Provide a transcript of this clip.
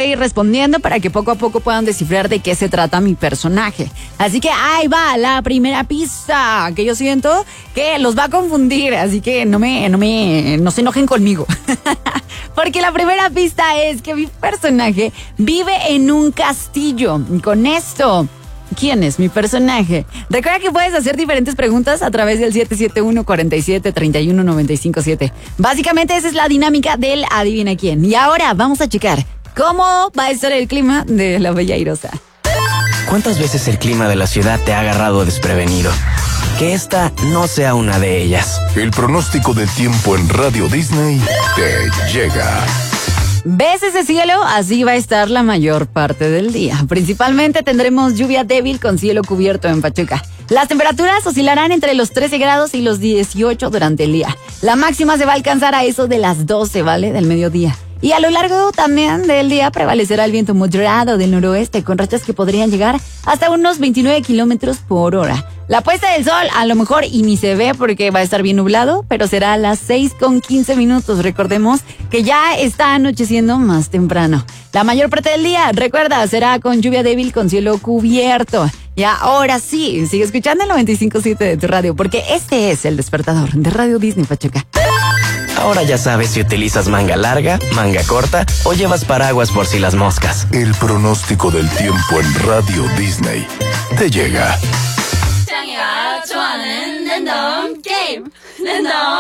a ir respondiendo para que poco a poco puedan descifrar de qué se trata mi personaje. Así que ahí va la primera pista, que yo siento que los va a confundir, así que no se enojen conmigo. Porque la primera pista es que mi personaje vive en un castillo. Con esto, ¿quién es mi personaje? Recuerda que puedes hacer diferentes preguntas a través del 771-47-31-957. Básicamente esa es la dinámica del Adivina Quién. Y ahora vamos a checar cómo va a estar el clima de la Bella Airosa. ¿Cuántas veces el clima de la ciudad te ha agarrado desprevenido? Que esta no sea una de ellas. El pronóstico del tiempo en Radio Disney te llega. ¿Ves ese cielo? Así va a estar la mayor parte del día. Principalmente tendremos lluvia débil con cielo cubierto en Pachuca. Las temperaturas oscilarán entre los 13 grados y los 18 durante el día. La máxima se va a alcanzar a eso de las 12, ¿vale? Del mediodía. Y a lo largo también del día prevalecerá el viento moderado del noroeste con rachas que podrían llegar hasta unos 29 kilómetros por hora. La puesta del sol a lo mejor y ni se ve porque va a estar bien nublado, pero será a las 6:15. Recordemos que ya está anocheciendo más temprano. La mayor parte del día, recuerda, será con lluvia débil con cielo cubierto. Y ahora sí, sigue escuchando el 95.7 de tu radio porque este es el despertador de Radio Disney Pachuca. Ahora ya sabes si utilizas manga larga, manga corta o llevas paraguas por si las moscas. El pronóstico del tiempo en Radio Disney te llega.